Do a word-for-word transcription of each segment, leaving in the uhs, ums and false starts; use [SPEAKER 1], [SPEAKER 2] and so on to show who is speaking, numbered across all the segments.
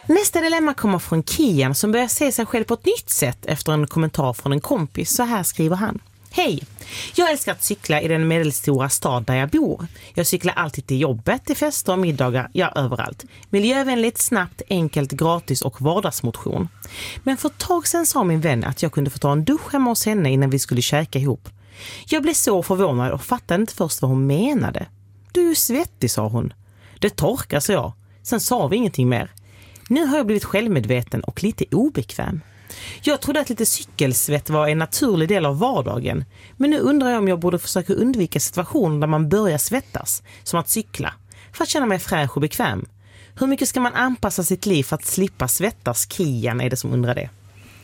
[SPEAKER 1] Nästa dilemma kommer från Kian som börjar se sig själv på ett nytt sätt efter en kommentar från en kompis. Så här skriver han. Hej, jag älskar att cykla i den medelstora stad där jag bor. Jag cyklar alltid till jobbet, till fester och middagar, ja överallt. Miljövänligt, snabbt, enkelt, gratis och vardagsmotion. Men för ett tag sedan sa min vän att jag kunde få ta en dusch hemma hos henne innan vi skulle käka ihop. Jag blev så förvånad och fattade inte först vad hon menade. Du är ju svettig, sa hon. Det torkar, sa jag. Sen sa vi ingenting mer. Nu har jag blivit självmedveten och lite obekväm. Jag trodde att lite cykelsvett var en naturlig del av vardagen. Men nu undrar jag om jag borde försöka undvika situationer där man börjar svettas, som att cykla, för att känna mig fräsch och bekväm. Hur mycket ska man anpassa sitt liv för att slippa svettas? Kian är det som undrar det.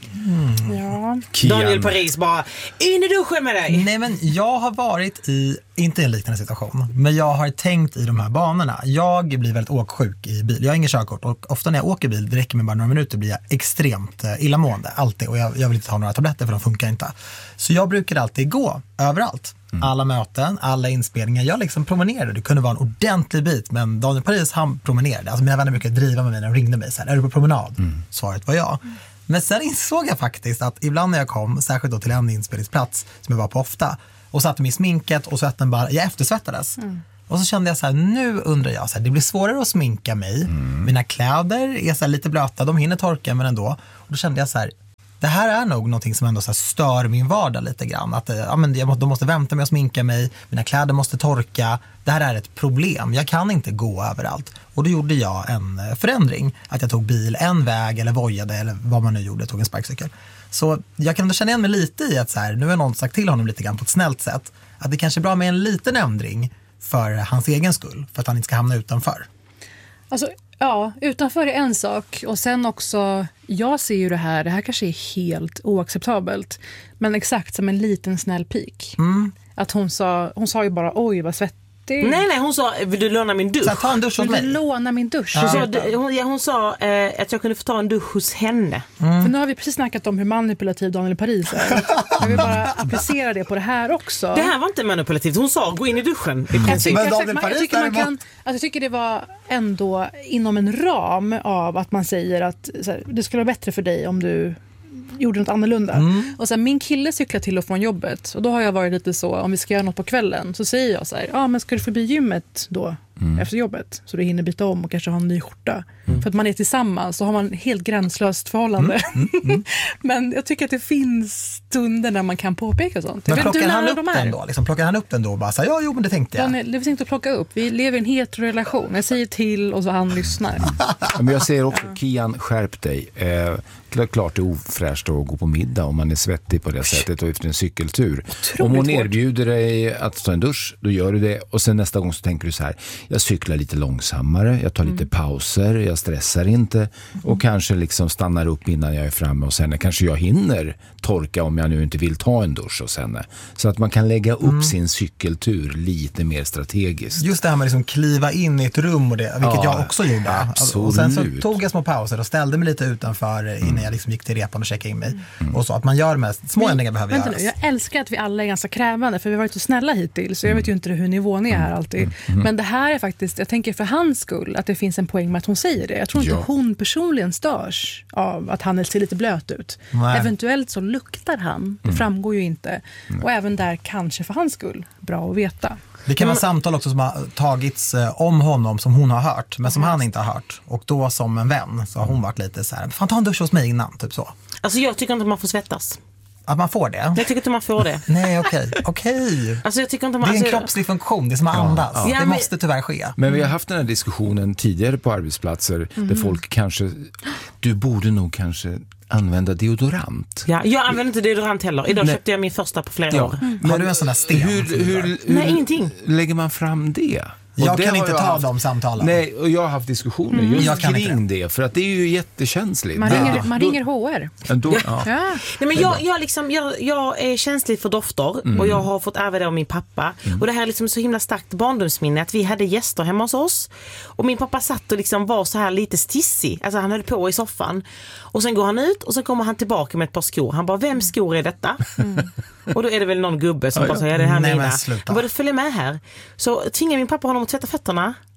[SPEAKER 2] Mm. Ja.
[SPEAKER 1] Daniel Paris bara, in i duschen med dig!
[SPEAKER 3] Nej, men jag har varit i, inte i en liknande situation, men jag har tänkt i de här banorna. Jag blir väldigt åksjuk i bil. Jag har ingen körkort och ofta när jag åker bil, det räcker med bara några minuter, blir jag extremt illamående. Alltid. Och jag, jag vill inte ha några tabletter för de funkar inte. Så jag brukar alltid gå överallt. Mm. Alla möten, alla inspelningar. Jag liksom promenerade. Det kunde vara en ordentlig bit, men Daniel Paris, han promenerade. Alltså mina vänner brukar driva med mig när de ringde mig. Så här, är du på promenad? Mm. Svaret var ja. Mm. Men sen insåg jag faktiskt att ibland när jag kom, särskilt då till en inspelningsplats som jag var på ofta, och satte mig i sminket och svetten bara, jag eftersvettades. Mm. Och så kände jag så här, nu undrar jag så här, det blir svårare att sminka mig. Mm. Mina kläder är så här lite blöta, de hinner torka men ändå. Och då kände jag så här, det här är nog någonting som ändå så här stör min vardag lite grann. Att ja, men jag må, de måste vänta med att sminka mig, mina kläder måste torka. Det här är ett problem, jag kan inte gå överallt. Och då gjorde jag en förändring. Att jag tog bil en väg eller vojade eller vad man nu gjorde, tog en sparkcykel. Så jag kan ändå känna igen mig lite i att så här, nu har någon sagt till honom lite grann på ett snällt sätt. Att det kanske är bra med en liten ändring för hans egen skull. För att han inte ska hamna utanför.
[SPEAKER 2] Alltså, ja, utanför är en sak. Och sen också, jag ser ju det här, det här kanske är helt oacceptabelt. Men exakt som en liten snäll pik. Mm. Att hon sa, hon sa ju bara, oj vad svett. Det...
[SPEAKER 1] Nej, nej, hon sa, vill du låna min dusch?
[SPEAKER 3] Så ta en dusch hos mig.
[SPEAKER 2] Vill du låna min dusch?
[SPEAKER 1] Ja. Hon sa, hon, ja, hon sa eh, att jag kunde få ta en dusch hos henne.
[SPEAKER 2] Mm. För nu har vi precis snackat om hur manipulativ Daniel Paris är. Jag vill bara applicera det på det här också.
[SPEAKER 1] Det här var inte manipulativt. Hon sa, gå in i duschen.
[SPEAKER 2] Mm. Jag, tycker, jag, jag, jag, tycker man kan, alltså jag tycker det var ändå inom en ram av att man säger att så här, det skulle vara bättre för dig om du gjorde något annorlunda. Mm. Och sen min kille cyklar till och från jobbet. Och då har jag varit lite så, om vi ska göra något på kvällen så säger jag så här, ja ah, men ska du förbi gymmet då mm. efter jobbet? Så du hinner byta om och kanske ha en ny skjorta. Mm. För att man är tillsammans så har man helt gränslöst förhållande. Mm. Mm. Mm. Men jag tycker att det finns stunder när man kan påpeka sånt.
[SPEAKER 3] Men plockar han upp den då? Liksom, plockar han upp den då och bara så här, ja jo men det tänkte jag.
[SPEAKER 2] Den, det finns inte att plocka upp. Vi lever i en heterorelation. Jag säger till och så han lyssnar.
[SPEAKER 4] Men jag säger också, Kian, skärp dig. Eh, klart det är ofräscht att gå på middag om man är svettig på det sättet och efter en cykeltur. Otroligt om hon erbjuder dig att ta en dusch, då gör du det. Och sen nästa gång så tänker du så här, jag cyklar lite långsammare, jag tar mm. lite pauser, jag stressar inte och mm. kanske liksom stannar upp innan jag är framme och sen kanske jag hinner torka om jag nu inte vill ta en dusch och sen. Så att man kan lägga upp mm. sin cykeltur lite mer strategiskt.
[SPEAKER 3] Just det här med liksom kliva in i ett rum och det, vilket ja, jag också gjorde.
[SPEAKER 4] Absolut.
[SPEAKER 3] Och sen så tog jag små pauser och ställde mig lite utanför innan mm. jag liksom gick till repan och checkade in mig. Mm. Och så att man gör mest små ändringar behöver
[SPEAKER 2] vänta
[SPEAKER 3] göras.
[SPEAKER 2] Nu, jag älskar att vi alla är ganska krävande för vi har varit så snälla hittills så jag vet ju inte hur nivån är här alltid. Mm. Mm. Men det här är faktiskt, jag tänker för hans skull att det finns en poäng med att hon säger det. Jag tror inte ja. hon personligen störs av att han ser lite blöt ut. Nej. Eventuellt så luktar han. Det mm. framgår ju inte. Mm. Och även där kanske för hans skull bra att veta.
[SPEAKER 3] Det kan vara samtal också som har tagits eh, om honom som hon har hört men som mm. han inte har hört. Och då som en vän så har hon varit lite så här, fan ta en dusch hos mig innan, typ så.
[SPEAKER 1] Alltså jag tycker inte att man får svettas.
[SPEAKER 3] Att man får det?
[SPEAKER 1] Jag tycker inte man får det.
[SPEAKER 3] Nej, okej. Okay. Okay.
[SPEAKER 1] Alltså jag tycker inte man,
[SPEAKER 3] det är en
[SPEAKER 1] alltså,
[SPEAKER 3] kroppslig funktion, det är som att andas. Ja, ja. Det
[SPEAKER 1] men,
[SPEAKER 3] måste tyvärr ske.
[SPEAKER 4] Men vi har haft den här diskussionen tidigare på arbetsplatser mm. där folk kanske, du borde nog kanske använda deodorant.
[SPEAKER 1] Ja, jag använder inte deodorant heller. Idag Nej. köpte jag min första på flera
[SPEAKER 4] ja.
[SPEAKER 1] år.
[SPEAKER 3] Mm. Har du en sån här sten?
[SPEAKER 4] Hur, hur, hur,
[SPEAKER 1] Nej, ingenting.
[SPEAKER 4] Lägger man fram det?
[SPEAKER 3] Och jag kan inte ta haft, de samtalen.
[SPEAKER 4] Nej, och jag har haft diskussioner mm. just kring det. För att det är ju jättekänsligt.
[SPEAKER 2] Man ringer, ja. man ringer H R.
[SPEAKER 4] Då, ja.
[SPEAKER 1] Ja. Ja. Nej, men jag, jag, liksom, jag, jag är känslig för dofter. Mm. Och jag har fått ärva det av min pappa. Mm. Och det här är liksom så himla starkt barndomsminne. Att vi hade gäster hemma hos oss. Och min pappa satt och liksom var så här lite stissig. Alltså han höll på i soffan. Och sen går han ut och så kommer han tillbaka med ett par skor. Han bara, vem skor är detta? Mm. Och då är det väl någon gubbe som ja, bara säger, ja, det här
[SPEAKER 3] Nej,
[SPEAKER 1] mina.
[SPEAKER 3] Men
[SPEAKER 1] han bara, följ med här. Så tvingar min pappa honom att tvätta fötterna.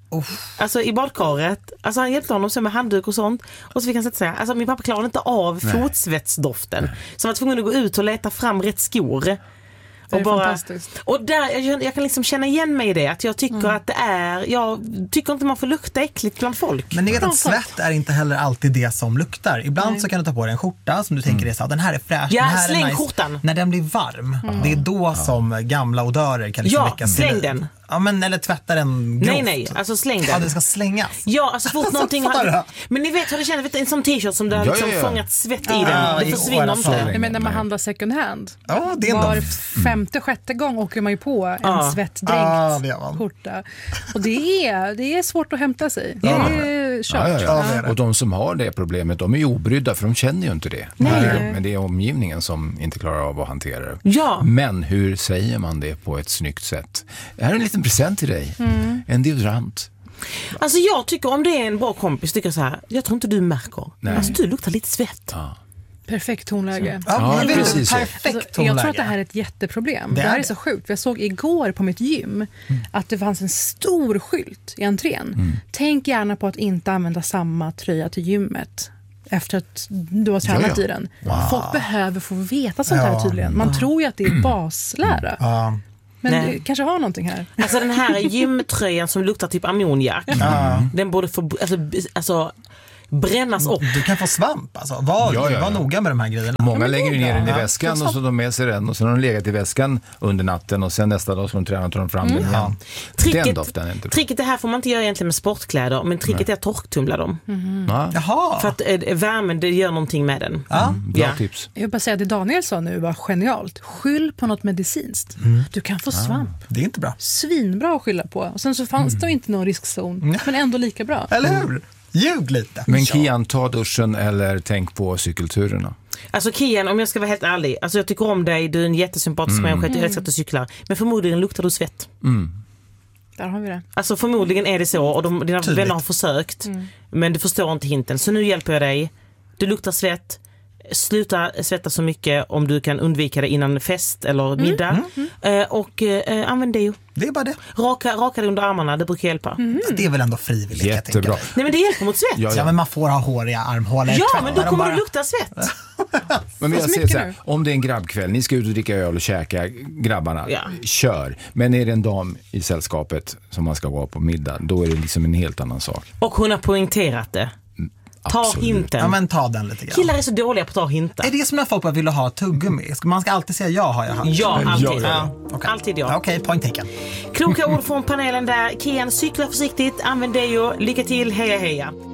[SPEAKER 1] Uff. Alltså i badkaret, alltså han hjälpte honom så med handduk och sånt. Och så fick han sätta sig, alltså min pappa klarade inte av Nej. fotsvetsdoften. Så han var tvungen att gå ut och leta fram rätt skor.
[SPEAKER 2] Det är
[SPEAKER 1] och bara,
[SPEAKER 2] fantastiskt.
[SPEAKER 1] Och där, jag, jag kan liksom känna igen mig i det. Att jag tycker mm. att det är, jag tycker inte man får lukta äckligt bland folk.
[SPEAKER 3] Men ni vet att svett är inte heller alltid det som luktar. Ibland Nej. så kan du ta på dig en skjorta som du tänker mm. är så här, den här är fräsch.
[SPEAKER 1] Ja,
[SPEAKER 3] den här
[SPEAKER 1] släng
[SPEAKER 3] är nice.
[SPEAKER 1] skjortan.
[SPEAKER 3] När den blir varm, mm. det är då ja. som gamla odörer kan liksom
[SPEAKER 1] Ja, släng den.
[SPEAKER 3] Ja, men eller tvätta den grovt.
[SPEAKER 1] Nej, nej, alltså släng den.
[SPEAKER 3] Ja, den ska slängas.
[SPEAKER 1] Ja, alltså fort någonting har... Men ni vet hur det känns, vet, en sån t-shirt som du har liksom ja, ja, ja. fångat svett i
[SPEAKER 3] ja,
[SPEAKER 1] den. Det försvinner inte.
[SPEAKER 2] Ja, men när man handlar second hand.
[SPEAKER 3] Ja, det är
[SPEAKER 2] var
[SPEAKER 3] ändå...
[SPEAKER 2] femte, sjätte gång åker man ju på en ja. svettdränkt
[SPEAKER 3] ja,
[SPEAKER 2] skjorta. Och det är, det är svårt att hämta sig. Det
[SPEAKER 3] ja.
[SPEAKER 2] är kört.
[SPEAKER 4] Ja, ja, ja. Ja. Och de som har det problemet, de är ju obrydda för de känner ju inte det.
[SPEAKER 2] Nej.
[SPEAKER 4] Men det är omgivningen som inte klarar av att hantera det.
[SPEAKER 1] Ja.
[SPEAKER 4] Men hur säger man det på ett snyggt sätt? Det här är en liten present till dig. Mm. En deodorant.
[SPEAKER 1] Alltså jag tycker om det är en bra kompis tycker jag så här, jag tror inte du märker. Nej. Alltså du luktar lite svett.
[SPEAKER 4] Ja.
[SPEAKER 2] Perfekt tonläge.
[SPEAKER 3] Ja, ja, precis.
[SPEAKER 2] Perfekt alltså, jag tror att det här är ett jätteproblem. Det, det här är, är så sjukt. Jag såg igår på mitt gym mm. att det fanns en stor skylt i entrén. Mm. Tänk gärna på att inte använda samma tröja till gymmet efter att du har tränat ja, ja. i den. Wow. Folk behöver få veta sånt här ja. tydligen. Man mm. tror ju att det är baslära.
[SPEAKER 3] Ja.
[SPEAKER 2] Men
[SPEAKER 1] Nej.
[SPEAKER 2] du kanske har någonting här.
[SPEAKER 1] Alltså den här gymtröjan som luktar typ ammoniak. Mm. Den borde få alltså, alltså brännas upp.
[SPEAKER 3] Du kan få svamp alltså. Var, ja, ja, ja. var noga med de här grejerna.
[SPEAKER 4] Många lägger ner den i väskan och så de med sig den och så har de legat i väskan under natten och sen nästa dag så de tränar tar de fram mm. den igen.
[SPEAKER 1] Tricket,
[SPEAKER 4] den doften är inte bra.
[SPEAKER 1] Tricket det här får man inte göra egentligen med sportkläder, men tricket Nej. är att torktumla dem.
[SPEAKER 2] Mm.
[SPEAKER 4] Ja.
[SPEAKER 3] Jaha.
[SPEAKER 1] För att äh, värmen det gör någonting med den.
[SPEAKER 3] Ja.
[SPEAKER 4] Mm, bra
[SPEAKER 1] ja.
[SPEAKER 4] tips.
[SPEAKER 2] Jag vill bara säga att det Daniel sa nu var genialt. Skyll på något medicinskt. Mm. Du kan få svamp.
[SPEAKER 3] Ja. Det är inte bra.
[SPEAKER 2] Svinbra att skylla på. Och sen så fanns mm. det inte någon riskzon, mm. men ändå lika bra.
[SPEAKER 3] Eller hur? Ljug lite.
[SPEAKER 4] Men Kian, ta duschen eller tänk på cykelturerna.
[SPEAKER 1] Alltså Kian, om jag ska vara helt ärlig, alltså jag tycker om dig, du är en jättesympatisk mm. människa, jag älskar att du cyklar, men förmodligen luktar du svett.
[SPEAKER 4] Mm.
[SPEAKER 2] Där har vi det.
[SPEAKER 1] Alltså förmodligen är det så, och de, dina
[SPEAKER 3] Tydligt.
[SPEAKER 1] vänner har försökt, mm. men du förstår inte hinten, så nu hjälper jag dig. Du luktar svett. Sluta svettas så mycket om du kan undvika det innan fest eller middag. Mm, mm, mm. Uh, och uh, använd deo.
[SPEAKER 3] Det är bara det.
[SPEAKER 1] Raka, raka dig under armarna, det brukar hjälpa.
[SPEAKER 3] Mm. Det är väl ändå frivilligt.
[SPEAKER 4] Jättebra.
[SPEAKER 1] Nej men det hjälper mot svett.
[SPEAKER 3] Ja, ja. ja men man får ha håriga armhålor.
[SPEAKER 1] Ja men då kommer bara... det lukta svett.
[SPEAKER 4] Men jag säger så här, om det är en grabbkväll, ni ska ut och dricka öl och käka grabbarna, ja. kör. Men är det en dam i sällskapet som man ska gå på middag, då är det liksom en helt annan sak.
[SPEAKER 1] Och hon har poängterat det. Ta
[SPEAKER 4] Absolut.
[SPEAKER 1] hinten.
[SPEAKER 3] Ja, men ta den lite grann.
[SPEAKER 1] Killar är så dåliga på att ta hinten.
[SPEAKER 3] Är det som när folk bara vill ha tuggummi? Man ska alltid säga ja, har jag haft.
[SPEAKER 1] Ja, alltid.
[SPEAKER 3] Ja, ja. Okay.
[SPEAKER 1] Alltid ja.
[SPEAKER 3] Okej, okay, point taken.
[SPEAKER 1] Kloka ord från panelen där. Kian, cykla försiktigt, använd deo. Lycka till, heja heja.